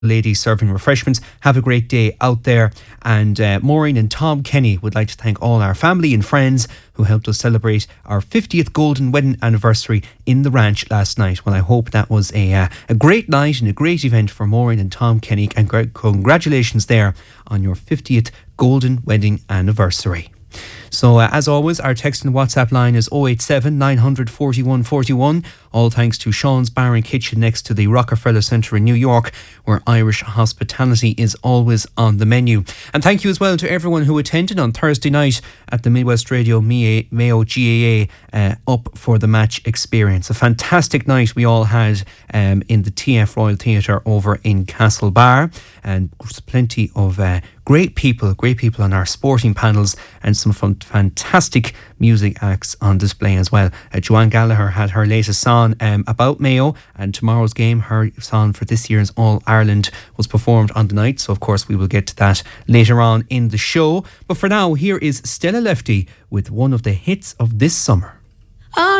ladies serving refreshments. Have a great day out there. And Maureen and Tom Kenny would like to thank all our family and friends who helped us celebrate our 50th golden wedding anniversary in the ranch last night. Well, I hope that was a great night and a great event for Maureen and Tom Kenny, and congratulations there on your 50th golden wedding anniversary. So as always, our text and WhatsApp line is 087 900 41 41. All thanks to Sean's Bar and Kitchen next to the Rockefeller Centre in New York, where Irish hospitality is always on the menu. And thank you as well to everyone who attended on Thursday night at the Midwest Radio Mayo GAA Up for the Match experience. A fantastic night we all had in the TF Royal Theatre over in Castlebar, and plenty of great people on our sporting panels, and some fantastic music acts on display as well. Joanne Gallagher had her latest song about Mayo, and tomorrow's game, her song for this year's All-Ireland, was performed on the night. So of course we will get to that later on in the show. But for now, here is Stella Lefty with one of the hits of this summer.